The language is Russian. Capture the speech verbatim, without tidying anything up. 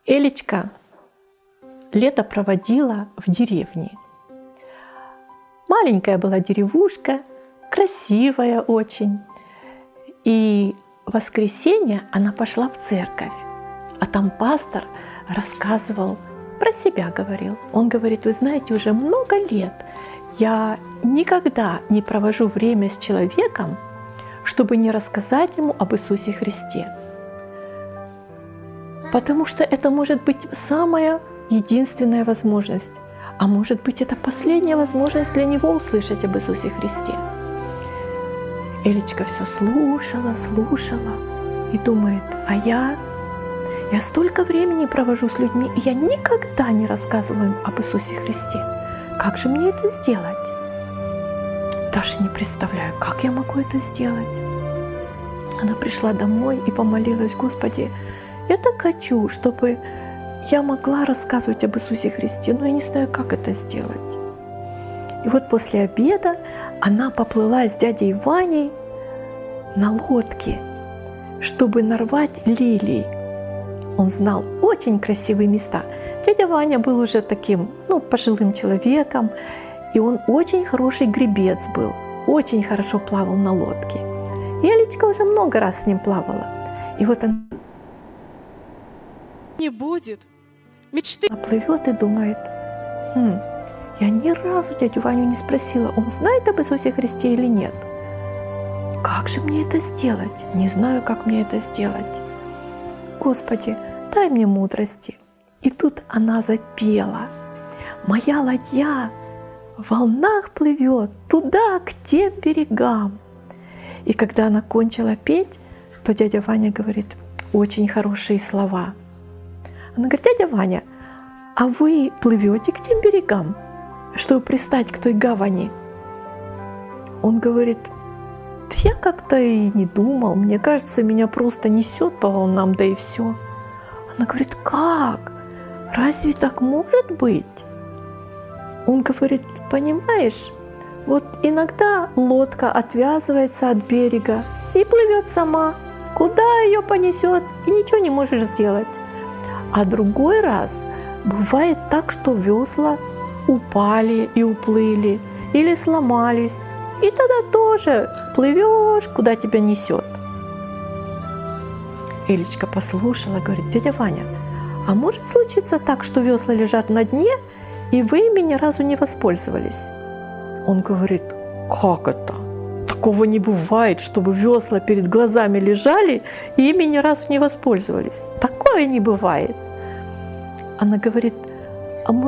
Элечка лето проводила в деревне. Маленькая была деревушка, красивая очень. И в воскресенье она пошла в церковь, а там пастор рассказывал, про себя говорил. Он говорит: вы знаете, уже много лет я никогда не провожу время с человеком, чтобы не рассказать ему об Иисусе Христе. Потому что это может быть самая единственная возможность, а может быть это последняя возможность для него услышать об Иисусе Христе. Элечка все слушала, слушала и думает: а я, я столько времени провожу с людьми, и я никогда не рассказывала им об Иисусе Христе. Как же мне это сделать? Даже не представляю, как я могу это сделать. Она пришла домой и помолилась: Господи, я так хочу, чтобы я могла рассказывать об Иисусе Христе, но я не знаю, как это сделать. И вот после обеда она поплыла с дядей Ваней на лодке, чтобы нарвать лилий. Он знал очень красивые места. Дядя Ваня был уже таким, ну, пожилым человеком, и он очень хороший гребец был, очень хорошо плавал на лодке. И Элечка уже много раз с ним плавала. И вот она не будет. Мечты. Она плывет и думает: хм, я ни разу дядю Ваню не спросила, он знает об Иисусе Христе или нет. Как же мне это сделать? Не знаю, как мне это сделать. Господи, дай мне мудрости. И тут она запела: моя ладья в волнах плывет туда, к тем берегам. И когда она кончила петь, то дядя Ваня говорит: очень хорошие слова. Она говорит: дядя Ваня, а вы плывете к тем берегам, чтобы пристать к той гавани? Он говорит: да я как-то и не думал, мне кажется, меня просто несет по волнам, да и все. Она говорит: как? Разве так может быть? Он говорит: понимаешь, вот иногда лодка отвязывается от берега и плывет сама, куда ее понесет, и ничего не можешь сделать. А другой раз бывает так, что весла упали и уплыли, или сломались, и тогда тоже плывешь, куда тебя несет. Элечка послушала, говорит: дядя Ваня, а может случиться так, что весла лежат на дне, и вы ими ни разу не воспользовались? Он говорит: как это? Такого не бывает, чтобы весла перед глазами лежали и ими ни разу не воспользовались. Такое не бывает. Она говорит: